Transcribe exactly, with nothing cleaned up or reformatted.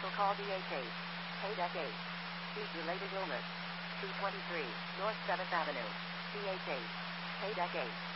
medical call D H eight. Paydeck eight. Speed-related illness. two twenty-three, North seventh Avenue. D H eight. Paydeck eight.